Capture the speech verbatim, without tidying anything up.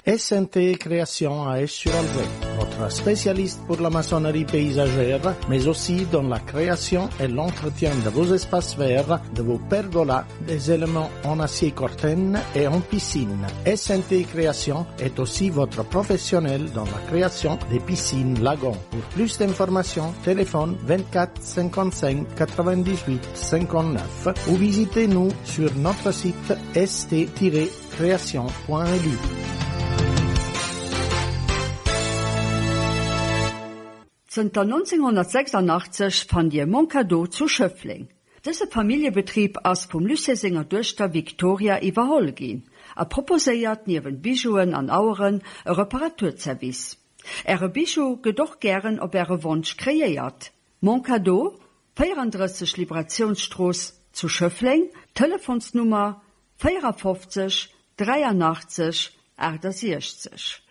S N T Création à Esch-sur-Alzette, votre spécialiste pour la maçonnerie paysagère, mais aussi dans la création et l'entretien de vos espaces verts, de vos pergolas, des éléments en acier corten et en piscine. S N T Création est aussi votre professionnel dans la création des piscines lagons. Pour plus d'informations, téléphone vingt-quatre cinquante-cinq quatre-vingt-dix-huit cinquante-neuf ou visitez-nous sur notre site s t tiret création point l u. neunzehnhundertsechsundachtzig fand ihr Moncado zu Schöffling. Dieser Familienbetrieb ist vom Lüssesinger Töchter Victoria überholt gehen. Er proposiert neben Bijouen an Auren ein Reparaturservice. Ihre Bijou geht doch gern ob ihre Wunsch kreiert. Moncado, vierunddreißig Liberationsstraße zu Schöffling, Telefonsnummer vierundfünfzig dreiundachtzig achtundsechzig.